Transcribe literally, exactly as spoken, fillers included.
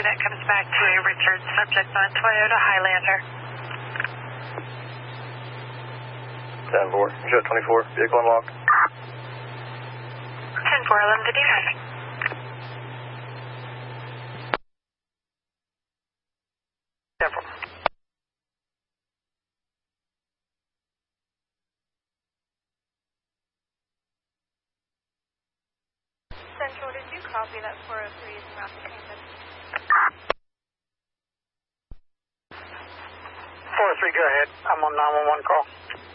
unit comes back to Richard, subject on Toyota Highlander. ten four, Jet twenty-four, vehicle unlocked. ten four, eleven to D N. ten four. Central, did you copy that four oh three is around the campus? four oh three, go ahead. I'm on nine one one call.